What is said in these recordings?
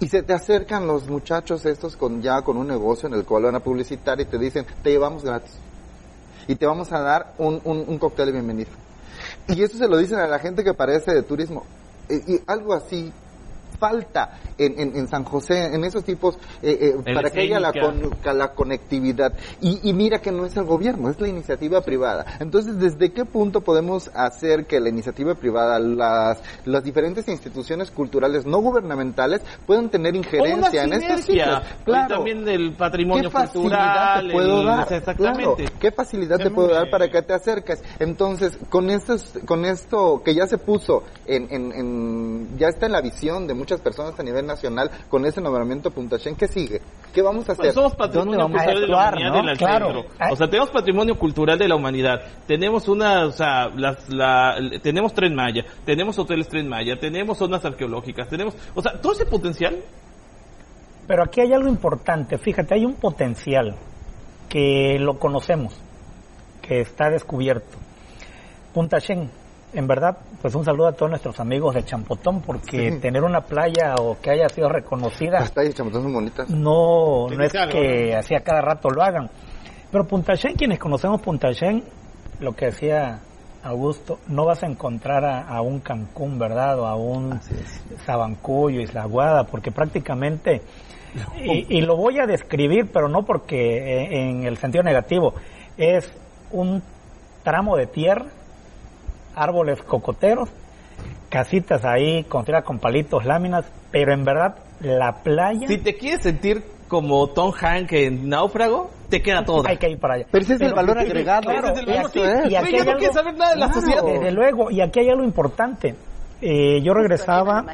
Y se te acercan los muchachos estos con un negocio en el cual van a publicitar y te dicen, te llevamos gratis. Y te vamos a dar un cóctel de bienvenida. Y eso se lo dicen a la gente que parece de turismo. Y algo así falta en San José, en esos tipos, para que haya la conectividad. Y mira que no es el gobierno, es la iniciativa privada. Entonces, ¿desde qué punto podemos hacer que la iniciativa privada, las diferentes instituciones culturales no gubernamentales puedan tener injerencia en estos sitios? Claro. Y también del patrimonio cultural. ¿Qué facilidad te puedo dar? Exactamente. Claro. ¿Qué facilidad te puedo dar para que te acerques? Entonces, con esto que ya se puso ya está en la visión de muchas personas a nivel nacional, con ese nombramiento Punta Shen, ¿qué sigue? ¿Qué vamos a hacer? Pues somos patrimonio cultural de la humanidad en el centro. O sea, tenemos patrimonio cultural de la humanidad. Tenemos tenemos Tren Maya, tenemos hoteles Tren Maya, tenemos zonas arqueológicas, tenemos, o sea, todo ese potencial. Pero aquí hay algo importante, fíjate, hay un potencial que lo conocemos, que está descubierto. Punta Shen, en verdad, pues un saludo a todos nuestros amigos de Champotón, porque tener una playa o que haya sido reconocida, las playas de Champotón son bonitas. No es que así a cada rato lo hagan. Pero Punta Shen, quienes conocemos Punta Shen, lo que decía Augusto, no vas a encontrar a un Cancún, ¿verdad? O a un Sabancuyo, Isla Aguada, porque prácticamente, y lo voy a describir, pero no porque en el sentido negativo, es un tramo de tierra, árboles cocoteros, casitas ahí construidas con palitos, láminas, pero en verdad la playa... Si te quieres sentir como Tom Hanks en Náufrago, te queda todo. Hay que ir para allá. Pero ese es el valor agregado. Claro, ese es el valor. Y aquí ya no quieres saber nada de la sociedad. Desde luego, y aquí hay algo importante. Yo regresaba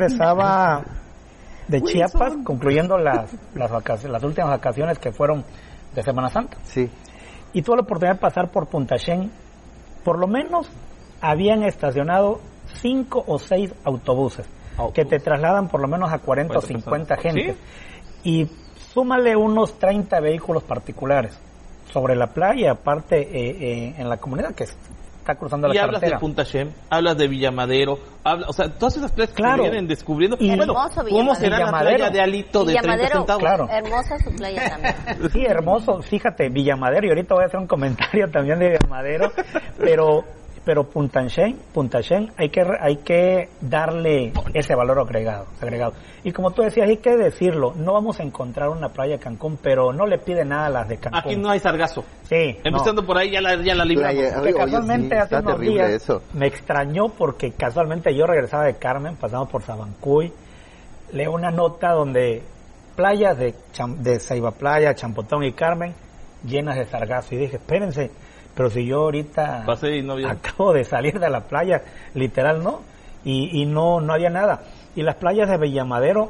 de Chiapas, concluyendo las últimas vacaciones que fueron de Semana Santa. Sí. Y tuve la oportunidad de pasar por Punta Shen. Por lo menos habían estacionado 5 o 6 autobuses que te trasladan por lo menos a 40 o 50 gente. ¿Sí? Y súmale unos 30 vehículos particulares sobre la playa, aparte en la comunidad que está cruzando la carretera. Y hablas de Punta Shen, hablas de Villamadero, o sea, todas esas playas que vienen descubriendo. Y bueno, ¿cómo será la playa de Alito de 30 centavos? Claro. Hermosa su playa también. Sí, hermoso. Fíjate, Villamadero, y ahorita voy a hacer un comentario también de Villamadero, pero Punta Shen hay que darle ese valor agregado. Y como tú decías, hay que decirlo, no vamos a encontrar una playa Cancún, pero no le pide nada a las de Cancún. Aquí no hay sargazo. Sí. Empezando por ahí, ya la libramos. Que casualmente hace unos días eso. Me extrañó porque casualmente yo regresaba de Carmen, pasamos por Sabancuy, leo una nota donde playas de Ceiba Playa, Champotón y Carmen llenas de sargazo. Y dije, espérense, pero si yo ahorita acabo de salir de la playa, literal, ¿no? Y no había nada. Y las playas de Villamadero,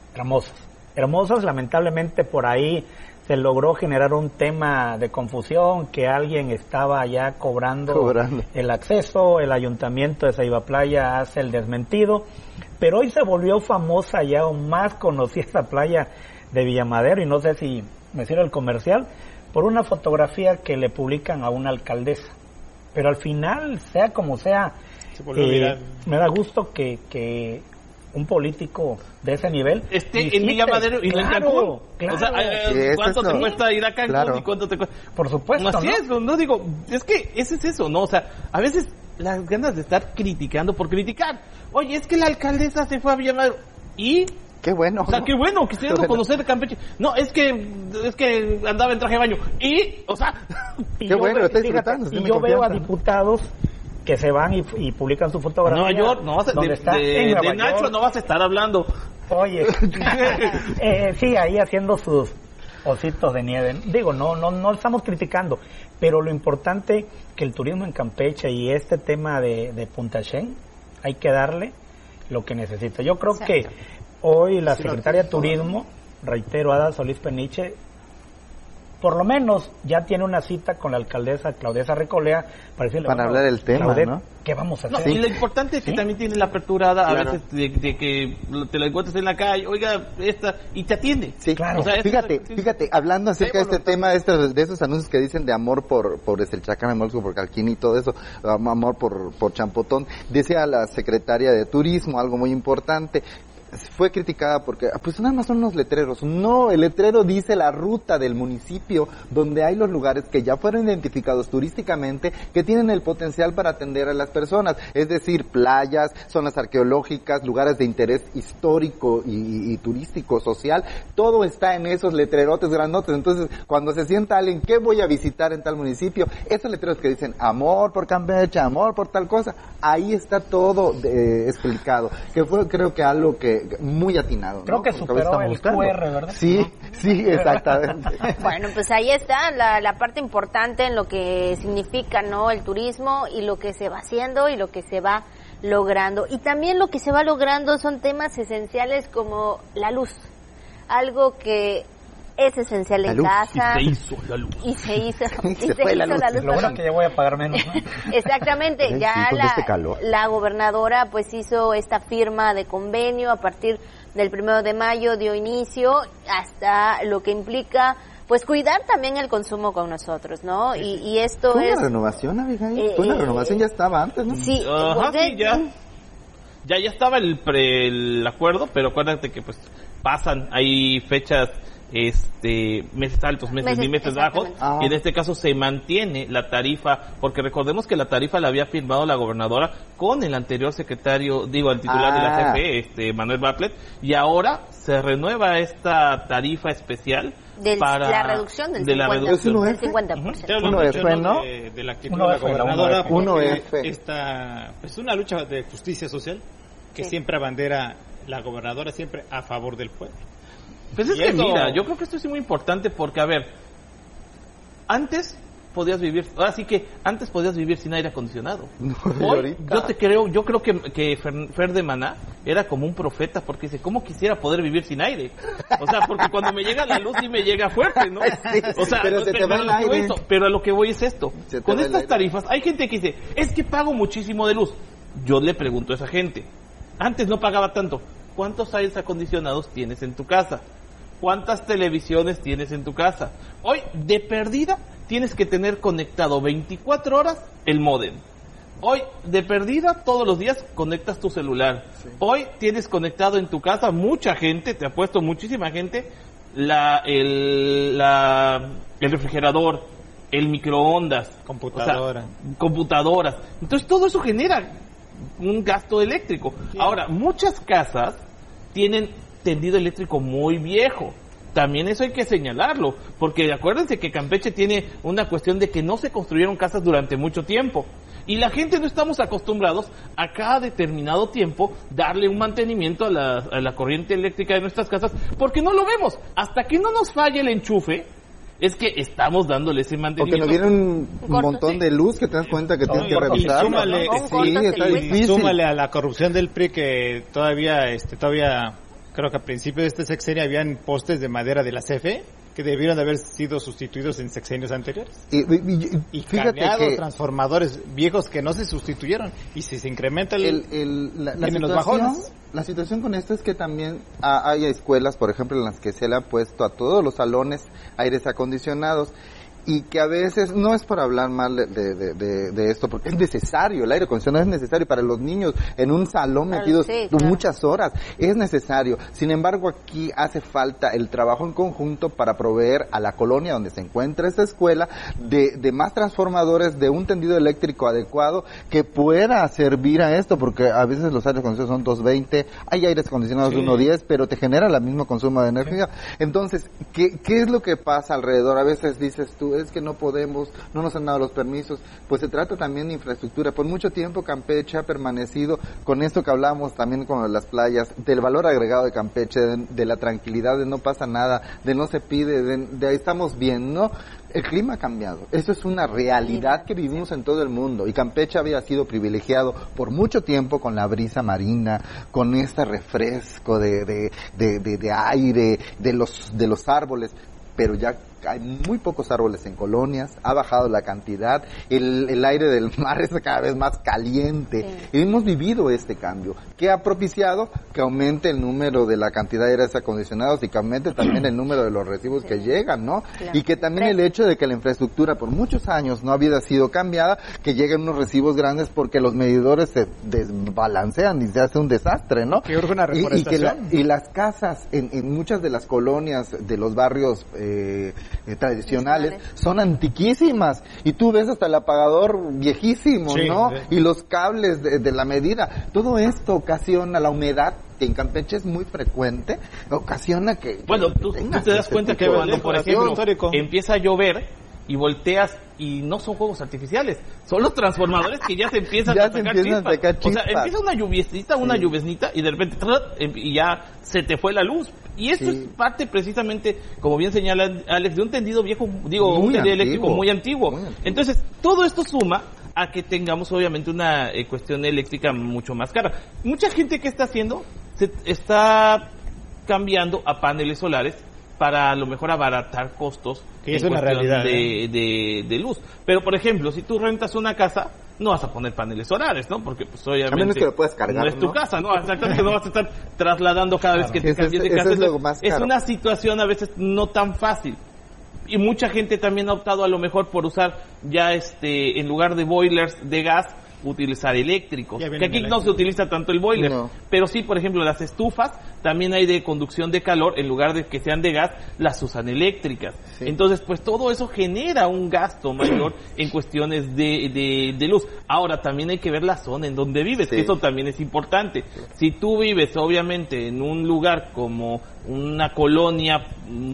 hermosas, lamentablemente por ahí se logró generar un tema de confusión, que alguien estaba ya cobrando el acceso, el ayuntamiento de Ceiba Playa hace el desmentido, pero hoy se volvió famosa ya, o más conocida esta playa de Villamadero, y no sé si me sirve el comercial, por una fotografía que le publican a una alcaldesa. Pero al final, sea como sea, me da gusto que un político de ese nivel en Villamadero y no en Cancún. Claro. O sea, ¿cuánto te cuesta ir a Cancún y cuánto te cuesta? Por supuesto, no, así es, no digo, es que ese es eso, ¿no? O sea, a veces las ganas de estar criticando por criticar. Oye, es que la alcaldesa se fue a Villamadero y... Qué bueno. O sea, qué bueno que esté dando a conocer de Campeche. No, es que andaba en traje de baño. Y, o sea... Qué bueno, lo estoy disfrutando. Y yo veo a diputados que se van y publican su fotografía. Nueva York, no vas a, de Nacho no vas a estar hablando. Oye, sí, ahí haciendo sus ositos de nieve. Digo, no estamos criticando, pero lo importante que el turismo en Campeche y este tema de Punta Shen, hay que darle lo que necesita. Yo creo que hoy la secretaria de Turismo, reitero, Ada Solís Peniche, por lo menos ya tiene una cita con la alcaldesa Claudesa Recolea para decirle, para hablar del tema, Claudet, ¿no? ¿Qué vamos a hacer? No, y lo importante es que también tiene la apertura a veces de que te la encuentres en la calle, oiga, y te atiende. Sí, claro. O sea, fíjate, hablando acerca de este tema, de esos anuncios que dicen de amor por el Chacame Molsco, por Calquín y todo eso, amor por Champotón, decía la secretaria de Turismo algo muy importante. fue criticada porque, pues nada más son unos letreros. No, el letrero dice la ruta del municipio donde hay los lugares que ya fueron identificados turísticamente que tienen el potencial para atender a las personas. Es decir, playas, zonas arqueológicas, lugares de interés histórico y turístico, social. Todo está en esos letrerotes grandotes. Entonces, cuando se sienta alguien, ¿qué voy a visitar en tal municipio? Esos letreros que dicen amor por Campeche, amor por tal cosa, ahí está todo explicado. Que fue, creo que algo que muy atinado. Creo ¿no? que superó el QR, ¿verdad? Sí, sí, exactamente. Bueno, pues ahí está la parte importante en lo que significa, ¿no? El turismo y lo que se va haciendo y lo que se va logrando. Y también lo que se va logrando son temas esenciales como la luz. Algo que es esencial en casa. Y se hizo la luz. Y se hizo la luz. Lo bueno es que ya voy a pagar menos, ¿no? Exactamente, Sí, ya con este calor. la gobernadora pues hizo esta firma de convenio a partir del 1 de mayo, dio inicio hasta lo que implica pues cuidar también el consumo con nosotros, ¿no? Y esto ¿Fue es... una renovación, Abigail? ¿Fue una renovación? Ya estaba antes, ¿no? Sí, Ajá, sí, ya estaba el acuerdo, pero acuérdate que pues pasan, hay fechas meses altos, meses bajos, y en este caso se mantiene la tarifa, porque recordemos que la tarifa la había firmado la gobernadora con el anterior secretario, el titular de la CFE, Manuel Bartlett, y ahora se renueva esta tarifa especial para la reducción del 50%. del 1F, ¿no? De la actitud de la gobernadora, 1F. Esta pues una lucha de justicia social que siempre abandera la gobernadora, siempre a favor del pueblo. Pues es que mira, yo creo que esto es muy importante porque, a ver, antes podías vivir sin aire acondicionado. Hoy, yo creo que Fer de Maná era como un profeta porque dice, ¿cómo quisiera poder vivir sin aire? O sea, porque cuando me llega la luz sí me llega fuerte, ¿no? O sea, pero se te va el aire. Pero a lo que voy es esto. Con estas tarifas, hay gente que dice, es que pago muchísimo de luz. Yo le pregunto a esa gente, antes no pagaba tanto, ¿cuántos aires acondicionados tienes en tu casa? ¿Cuántas televisiones tienes en tu casa? Hoy, de perdida, tienes que tener conectado 24 horas el módem. Hoy, de perdida, todos los días conectas tu celular. Sí. Hoy tienes conectado en tu casa mucha gente, te apuesto muchísima gente, el refrigerador, el microondas. Computadoras. Entonces, todo eso genera un gasto eléctrico. Sí. Ahora, muchas casas tienen tendido eléctrico muy viejo. También eso hay que señalarlo, porque acuérdense que Campeche tiene una cuestión de que no se construyeron casas durante mucho tiempo. Y la gente no estamos acostumbrados a cada determinado tiempo darle un mantenimiento a la corriente eléctrica de nuestras casas, porque no lo vemos. Hasta que no nos falle el enchufe, es que estamos dándole ese mantenimiento. Porque nos viene un montón de luz que te das cuenta que tienes que revisar. Súmale a la corrupción del PRI que todavía creo que a principios de este sexenio habían postes de madera de la CFE que debieron de haber sido sustituidos en sexenios anteriores. Y fíjate que transformadores viejos que no se sustituyeron. Y si se incrementa la situación con esto es que también hay escuelas, por ejemplo, en las que se le ha puesto a todos los salones aires acondicionados. Y que a veces, no es por hablar mal de esto, porque es necesario, el aire acondicionado es necesario para los niños en un salón metidos muchas horas, es necesario. Sin embargo, aquí hace falta el trabajo en conjunto para proveer a la colonia donde se encuentra esta escuela de más transformadores, de un tendido eléctrico adecuado que pueda servir a esto, porque a veces los aires acondicionados son 220, hay aires acondicionados de 110, pero te genera el mismo consumo de energía. Entonces, ¿qué es lo que pasa alrededor? A veces dices tú, es que no podemos, no nos han dado los permisos, pues se trata también de infraestructura. Por mucho tiempo Campeche ha permanecido con esto que hablábamos también con las playas, del valor agregado de Campeche, de la tranquilidad, de no pasa nada, de no se pide, de estamos bien, ¿no? El clima ha cambiado, eso es una realidad que vivimos en todo el mundo, y Campeche había sido privilegiado por mucho tiempo con la brisa marina, con este refresco de aire, de los árboles, pero ya hay muy pocos árboles en colonias, ha bajado la cantidad, el aire del mar es cada vez más caliente. Sí. Hemos vivido este cambio, que ha propiciado que aumente el número de la cantidad de aires acondicionados y que aumente también el número de los recibos que llegan, ¿no? Claro. Y que también el hecho de que la infraestructura por muchos años no había sido cambiada, que lleguen unos recibos grandes porque los medidores se desbalancean y se hace un desastre, ¿no? Que urge una reforestación. Y las casas en muchas de las colonias de los barrios tradicionales son antiquísimas y tú ves hasta el apagador viejísimo, sí, ¿no? Sí. Y los cables de la medida. Todo esto ocasiona la humedad, que en Campeche es muy frecuente, ocasiona que... Bueno, tú te das cuenta que cuando, por ejemplo, empieza a llover y volteas y no son fuegos artificiales, son los transformadores que ya se empiezan a sacar chispas. O sea, empieza una lluviecita y de repente y ya se te fue la luz. Y esto es parte precisamente, como bien señala Alex, de un tendido viejo, un tendido eléctrico muy antiguo. Entonces, todo esto suma a que tengamos obviamente una cuestión eléctrica mucho más cara. Mucha gente que está haciendo, se está cambiando a paneles solares para a lo mejor abaratar costos que es una realidad de luz. Pero por ejemplo, si tú rentas una casa, no vas a poner paneles solares, ¿no? Porque pues obviamente a menos que lo puedas cargar, no es tu casa, ¿no? Exactamente, no vas a estar trasladando cada vez que te cambies de casa. Es una situación a veces no tan fácil. Y mucha gente también ha optado a lo mejor por usar ya en lugar de boilers de gas, utilizar eléctricos, que aquí no se utiliza tanto el boiler, pero sí, por ejemplo, las estufas también hay de conducción de calor, en lugar de que sean de gas, las usan eléctricas. Sí. Entonces, pues todo eso genera un gasto mayor en cuestiones de luz. Ahora, también hay que ver la zona en donde vives, que eso también es importante. Si tú vives, obviamente, en un lugar como una colonia,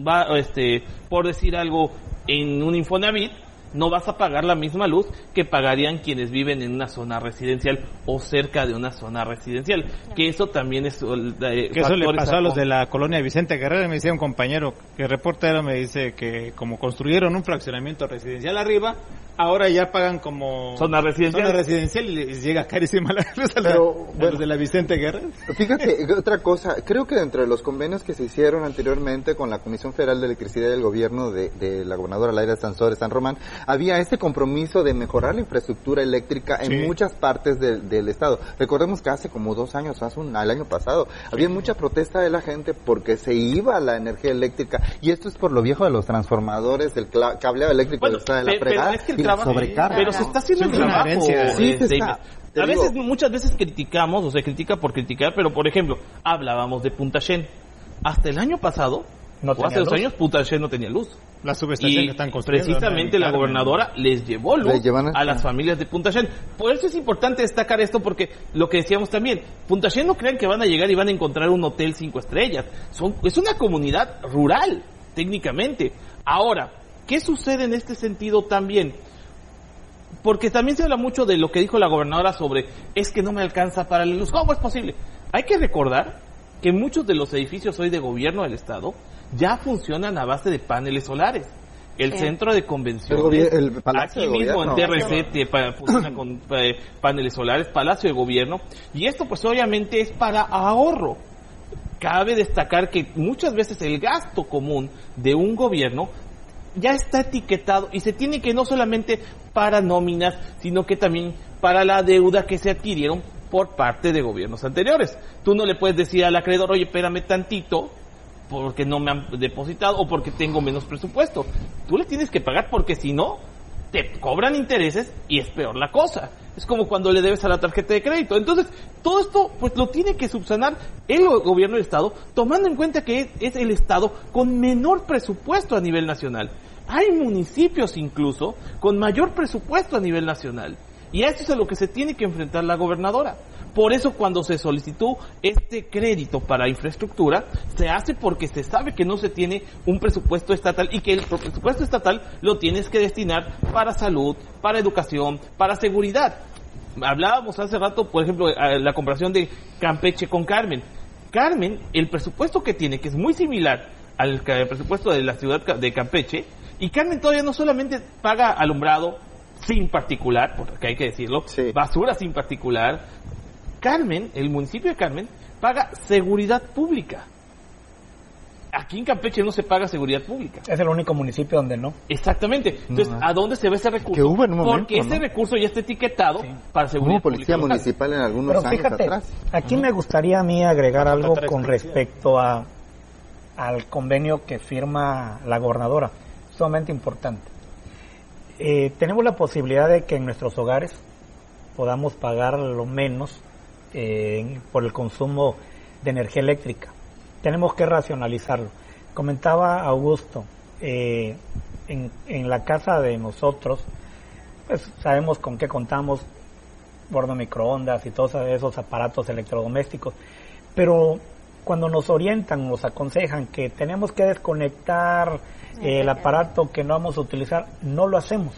por decir algo, en un Infonavit, no vas a pagar la misma luz que pagarían quienes viven en una zona residencial o cerca de una zona residencial, que eso también es que eso le pasó a los de la colonia Vicente Guerrero. Me decía un compañero que reportero, me dice que como construyeron un fraccionamiento residencial arriba, ahora ya pagan como zona residencial y les llega carísima la luz a los de la Vicente Guerrero. Fíjate, otra cosa, creo que entre los convenios que se hicieron anteriormente con la Comisión Federal de Electricidad del gobierno de la gobernadora Laida Sansores San Román, había este compromiso de mejorar la infraestructura eléctrica en muchas partes del estado. Recordemos que hace como 2 años, el año pasado, había mucha protesta de la gente porque se iba la energía eléctrica, y esto es por lo viejo de los transformadores, del cableado eléctrico de la fregada y la sobrecarga. Pero se está haciendo el trabajo. Muchas veces criticamos, o se critica por criticar, pero por ejemplo, hablábamos de Punta Shen. Hasta el año pasado, hace 2 años, Punta Shen no tenía luz. La subestación que están construyendo. Precisamente la gobernadora les llevó luz a las familias de Punta Shen. Por eso es importante destacar esto, porque lo que decíamos también, Punta Shen no crean que van a llegar y van a encontrar un hotel 5 estrellas. Es una comunidad rural, técnicamente. Ahora, ¿qué sucede en este sentido también? Porque también se habla mucho de lo que dijo la gobernadora sobre, es que no me alcanza para la luz. ¿Cómo es posible? Hay que recordar que muchos de los edificios hoy de gobierno del estado ya funcionan a base de paneles solares. El centro de convenciones, el Palacio aquí de mismo Gobierno. en TRC funciona con paneles solares, Palacio de Gobierno, y esto pues obviamente es para ahorro. Cabe destacar que muchas veces el gasto común de un gobierno ya está etiquetado y se tiene que no solamente para nóminas, sino que también para la deuda que se adquirieron por parte de gobiernos anteriores. Tú no le puedes decir al acreedor, oye, espérame tantito, porque no me han depositado o porque tengo menos presupuesto. Tú le tienes que pagar, porque si no, te cobran intereses y es peor la cosa. Es como cuando le debes a la tarjeta de crédito. Entonces, todo esto pues lo tiene que subsanar el gobierno del estado, tomando en cuenta que es el estado con menor presupuesto a nivel nacional. Hay municipios incluso con mayor presupuesto a nivel nacional. Y a eso es a lo que se tiene que enfrentar la gobernadora. Por eso cuando se solicitó este crédito para infraestructura, se hace porque se sabe que no se tiene un presupuesto estatal y que el presupuesto estatal lo tienes que destinar para salud, para educación, para seguridad. Hablábamos hace rato, por ejemplo, la comparación de Campeche con Carmen. Carmen, el presupuesto que tiene, que es muy similar al presupuesto de la ciudad de Campeche, y Carmen todavía no solamente paga alumbrado sin particular, porque hay que decirlo, basura sin particular. Carmen, el municipio de Carmen, paga seguridad pública. Aquí en Campeche no se paga seguridad pública. Es el único municipio donde no. Exactamente. Entonces, ¿a dónde se ve ese recurso? Que hubo en un momento, porque ese recurso ya está etiquetado para seguridad Hubo policía pública municipal en algunos Pero años fíjate, atrás. aquí me gustaría a mí agregar algo con respecto al convenio que firma la gobernadora. Sumamente importante. Tenemos la posibilidad de que en nuestros hogares podamos pagar lo menos por el consumo de energía eléctrica. Tenemos que racionalizarlo. Comentaba Augusto, en la casa de nosotros, pues sabemos con qué contamos, horno microondas y todos esos aparatos electrodomésticos, pero cuando nos orientan, nos aconsejan que tenemos que desconectar el aparato que no vamos a utilizar, no lo hacemos.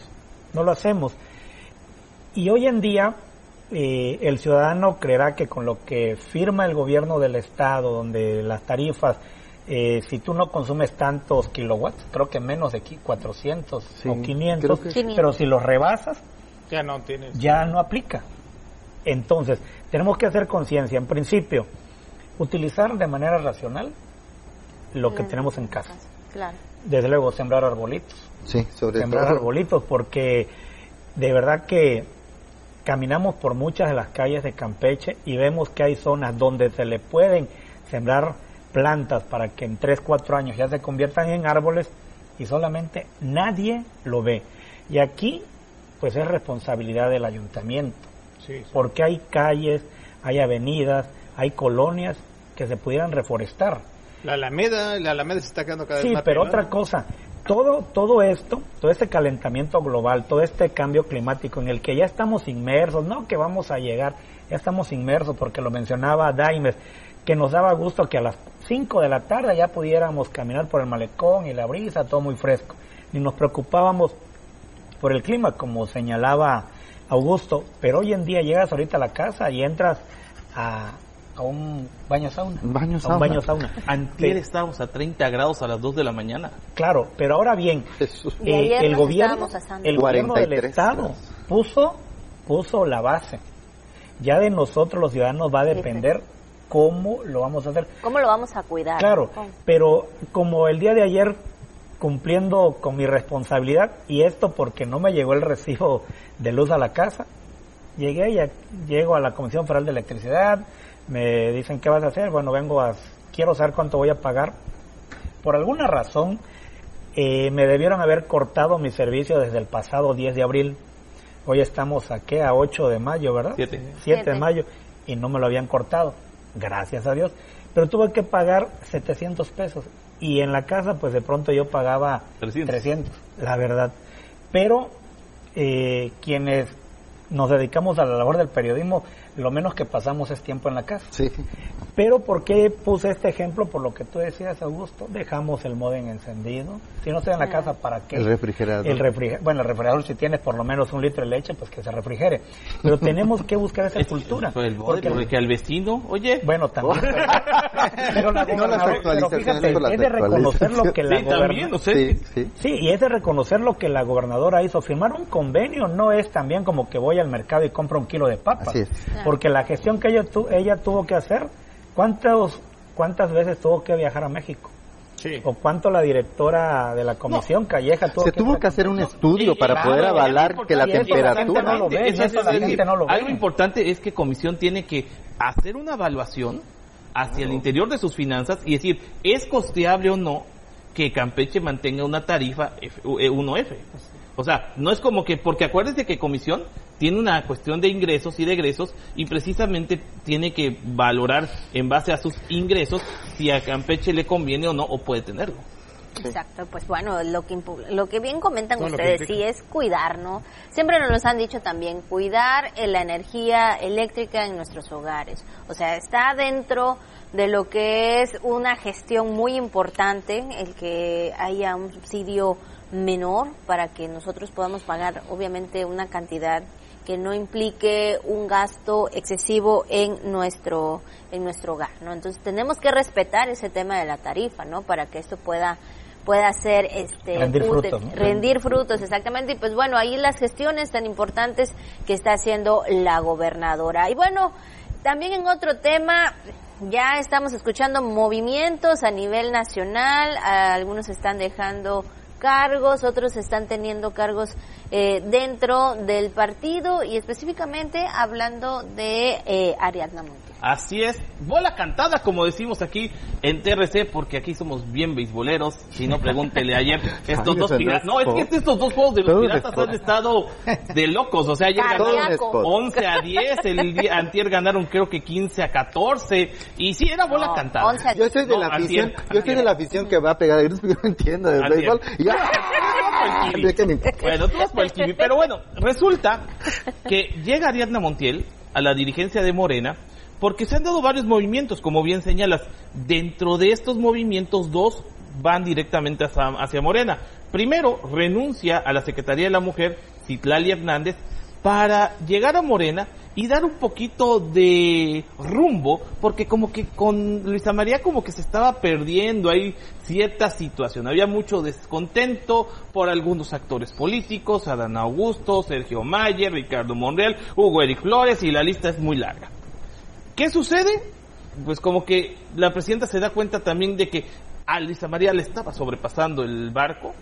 Y hoy en día el ciudadano creerá que con lo que firma el gobierno del estado, donde las tarifas, si tú no consumes tantos kilowatts, creo que menos de 400 o 500, pero si los rebasas, ya no aplica. Entonces, tenemos que hacer conciencia. En principio, utilizar de manera racional lo que tenemos en casa. Claro. Desde luego, sembrar arbolitos. Sí, sembrar arbolitos, porque de verdad que caminamos por muchas de las calles de Campeche y vemos que hay zonas donde se le pueden sembrar plantas para que en 3-4 años ya se conviertan en árboles y solamente nadie lo ve. Y aquí, pues es responsabilidad del ayuntamiento, porque hay calles, hay avenidas, hay colonias que se pudieran reforestar. La Alameda se está quedando cada vez más. Sí, pero otra cosa, todo esto, todo este calentamiento global, todo este cambio climático en el que ya estamos inmersos, no que vamos a llegar, ya estamos inmersos, porque lo mencionaba Daimes, que nos daba gusto que a las 5 de la tarde ya pudiéramos caminar por el malecón y la brisa, todo muy fresco, ni nos preocupábamos por el clima, como señalaba Augusto, pero hoy en día llegas ahorita a la casa y entras a un baño sauna. Un baño sauna. Antier estábamos a 30 grados a las 2 de la mañana. Claro, pero ahora bien, el gobierno del estado puso la base. Ya de nosotros los ciudadanos va a depender cómo lo vamos a hacer. ¿Cómo lo vamos a cuidar? Claro, pero como el día de ayer, cumpliendo con mi responsabilidad, y esto porque no me llegó el recibo de luz a la casa, llego a la Comisión Federal de Electricidad, me dicen, ¿qué vas a hacer? Bueno, quiero saber cuánto voy a pagar. Por alguna razón, me debieron haber cortado mi servicio desde el pasado 10 de abril. Hoy estamos a 8 de mayo, ¿verdad? 7 de mayo, y no me lo habían cortado, gracias a Dios. Pero tuve que pagar 700 pesos. Y en la casa, pues de pronto yo pagaba 300, la verdad. Pero quienes nos dedicamos a la labor del periodismo, lo menos que pasamos es tiempo en la casa. Sí. Pero ¿por qué puse este ejemplo? Por lo que tú decías, Augusto, dejamos el módem encendido. Si no estoy en la casa, ¿para qué? El refrigerador. Bueno, el refrigerador, si tienes por lo menos 1 litro de leche, pues que se refrigere. Pero tenemos que buscar esa cultura. Porque al vecino, oye. Bueno, también. Pero fíjate, es de reconocer lo que la gobernadora... Sí, y es de reconocer lo que la gobernadora hizo. Firmar un convenio no es también como que voy al mercado y compro 1 kilo de papas. Así es. Porque la gestión que ella tuvo que hacer, ¿cuántas veces tuvo que viajar a México? Sí. ¿O cuánto la directora de la comisión, Calleja, tuvo que hacer un estudio para poder avalar que la temperatura... No lo ve, la gente no lo ve. Algo importante es que comisión tiene que hacer una evaluación hacia el interior de sus finanzas y decir, ¿es costeable o no que Campeche mantenga una tarifa 1F? O sea, no es como que, porque acuérdense que comisión tiene una cuestión de ingresos y de egresos y precisamente tiene que valorar en base a sus ingresos si a Campeche le conviene o no, o puede tenerlo. Exacto, pues bueno, lo que bien comentan ustedes, sí es cuidar, ¿no? Siempre nos han dicho también, cuidar la energía eléctrica en nuestros hogares. O sea, está dentro de lo que es una gestión muy importante, el que haya un subsidio menor para que nosotros podamos pagar, obviamente, una cantidad que no implique un gasto excesivo en nuestro hogar, ¿no? Entonces tenemos que respetar ese tema de la tarifa, ¿no? Para que esto pueda ser rendir frutos, ¿no? Rendir frutos, exactamente. Y pues bueno, ahí las gestiones tan importantes que está haciendo la gobernadora. Y bueno, también en otro tema, ya estamos escuchando movimientos a nivel nacional, algunos están dejando cargos, otros están teniendo cargos dentro del partido y específicamente hablando de Ariadna Montiel. Así es, bola cantada como decimos aquí en TRC, porque aquí somos bien beisboleros, si no pregúntele ayer estos dos piratas, no, es que estos dos juegos de los piratas han estado de locos, o sea, ayer ganaron 11-10, antier ganaron creo que 15-14, y sí, era bola cantada. Yo soy de la afición, de la afición que va a pegar, yo no entiendo del béisbol, y bueno, tú vas por el kiwi, pero bueno, resulta que llega Ariadna Montiel a la dirigencia de Morena, porque se han dado varios movimientos, como bien señalas. Dentro de estos movimientos, 2 van directamente hacia Morena. Primero, renuncia a la Secretaría de la Mujer, Citlali Hernández, para llegar a Morena y dar un poquito de rumbo, porque como que con Luisa María como que se estaba perdiendo ahí cierta situación. Había mucho descontento por algunos actores políticos, Adán Augusto, Sergio Mayer, Ricardo Monreal, Hugo Eric Flores, y la lista es muy larga. ¿Qué sucede? Pues como que la presidenta se da cuenta también de que a Luisa María le estaba sobrepasando el barco.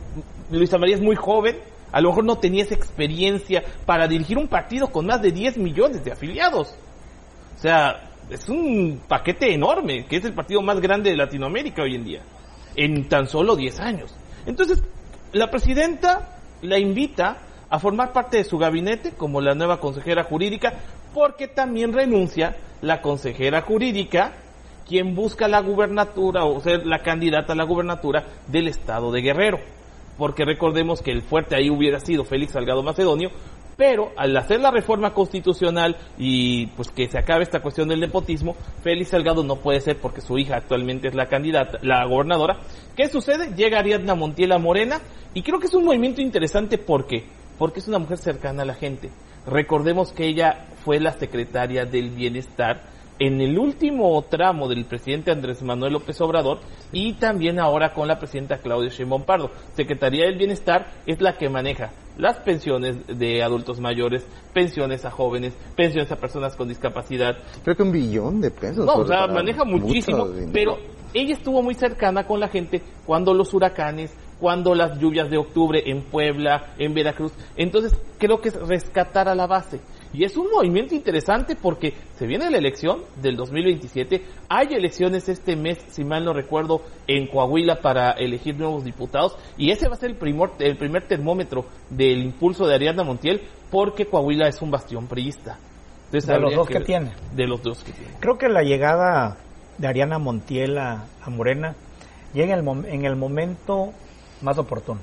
Luisa María es muy joven, a lo mejor no tenía esa experiencia para dirigir un partido con más de 10 millones de afiliados. O sea, es un paquete enorme, que es el partido más grande de Latinoamérica hoy en día, en tan solo 10 años. Entonces, la presidenta la invita a formar parte de su gabinete como la nueva consejera jurídica, porque también renuncia la consejera jurídica, quien busca la gubernatura o ser la candidata a la gubernatura del estado de Guerrero, porque recordemos que el fuerte ahí hubiera sido Félix Salgado Macedonio, pero al hacer la reforma constitucional y pues que se acabe esta cuestión del nepotismo, Félix Salgado no puede ser porque su hija actualmente es la candidata, la gobernadora. ¿Qué sucede? Llega Ariadna Montiel a Morena, y creo que es un movimiento interesante porque es una mujer cercana a la gente. Recordemos que ella fue la secretaria del Bienestar en el último tramo del presidente Andrés Manuel López Obrador, y también ahora con la presidenta Claudia Sheinbaum Pardo. Secretaría del Bienestar es la que maneja las pensiones de adultos mayores, pensiones a jóvenes, pensiones a personas con discapacidad. Creo que $1 billón de pesos. No, o sea, maneja muchísimo, pero ella estuvo muy cercana con la gente cuando los huracanes, cuando las lluvias de octubre en Puebla, en Veracruz. Entonces, creo que es rescatar a la base. Y es un movimiento interesante porque se viene la elección del 2027. Hay elecciones este mes, si mal no recuerdo, en Coahuila para elegir nuevos diputados. Y ese va a ser el primer termómetro del impulso de Ariadna Montiel, porque Coahuila es un bastión priista. Entonces, de los dos que tiene. De los dos que tiene. Creo que la llegada de Ariadna Montiel a Morena llega en el momento más oportuno.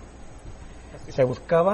Se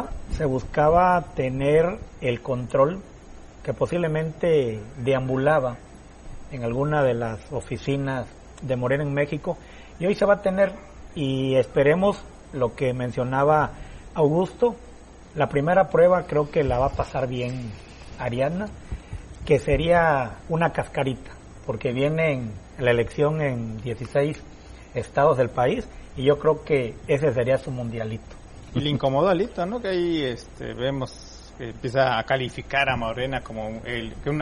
buscaba tener el control que posiblemente deambulaba en alguna de las oficinas de Morena en México, y hoy se va a tener, y esperemos lo que mencionaba Augusto, la primera prueba creo que la va a pasar bien Ariadna, que sería una cascarita, porque viene la elección en 16 estados del país, y yo creo que ese sería su mundialito. Y le incomodó a Alito, ¿no? Que ahí vemos que empieza a calificar a Morena como un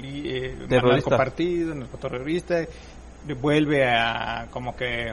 narcopartido, narcoterrorista, vuelve a como que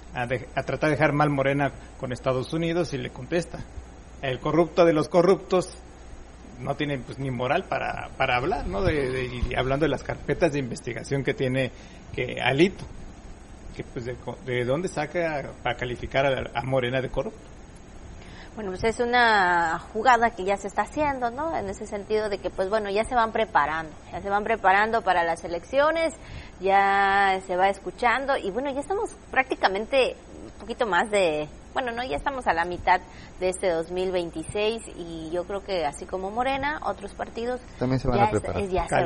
a tratar de dejar mal Morena con Estados Unidos, y le contesta: el corrupto de los corruptos no tiene pues ni moral para hablar, ¿no? Y hablando de las carpetas de investigación que tiene que Alito, que pues de dónde saca para calificar a Morena de corrupto. Bueno, pues es una jugada que ya se está haciendo, ¿no? En ese sentido de que, pues bueno, ya se van preparando para las elecciones, ya se va escuchando, y bueno, ya estamos prácticamente un poquito más de, bueno, no, ya estamos a la mitad de este 2026, y yo creo que así como Morena, otros partidos también se van a preparar.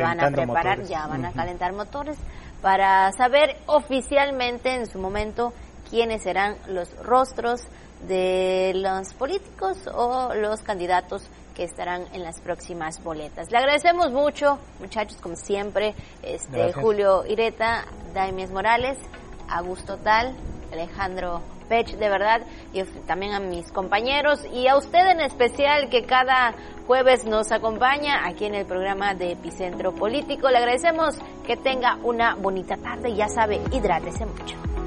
Ya van a calentar motores para saber oficialmente en su momento quiénes serán los rostros de los políticos o los candidatos que estarán en las próximas boletas. Le agradecemos mucho, muchachos, como siempre, Julio Ireta, Daimes Morales, Augusto Tal, Alejandro Pech, de verdad, y también a mis compañeros y a usted en especial que cada jueves nos acompaña aquí en el programa de Epicentro Político. Le agradecemos que tenga una bonita tarde, ya sabe, hidrátese mucho.